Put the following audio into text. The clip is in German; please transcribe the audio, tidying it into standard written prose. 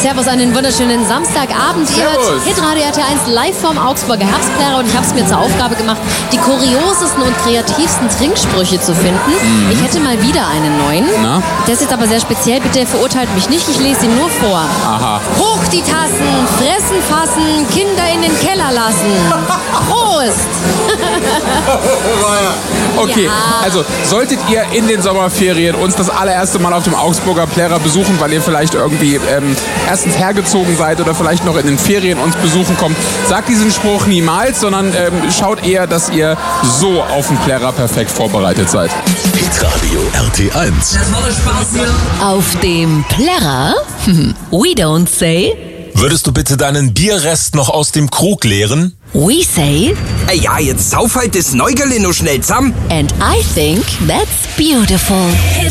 Servus an den wunderschönen Samstagabend. Ihr hört Hitradio RT1 live vom Augsburger Herbstplärrer und ich habe es mir zur Aufgabe gemacht, die kuriosesten und kreativsten Trinksprüche zu finden. Ich hätte mal wieder einen neuen. Na? Der ist jetzt aber sehr speziell. Bitte verurteilt mich nicht, ich lese ihn nur vor. Aha. Hoch die Tassen, fressen, fassen, Kinder in den Keller lassen. Prost! Okay, Ja. also solltet ihr in den Sommerferien uns das allererste Mal auf dem Augsburger Plärrer besuchen, weil ihr vielleicht irgendwie erstens hergezogen seid oder vielleicht noch in den Ferien uns besuchen kommt, sagt diesen Spruch niemals, sondern schaut eher, dass ihr so auf den Plärrer perfekt vorbereitet seid. Hitradio RT1. Auf dem Plärrer? We don't say. Würdest du bitte deinen Bierrest noch aus dem Krug leeren? We say. Ja, jetzt sauf halt das Neugerle noch schnell zusammen. And I think that's beautiful.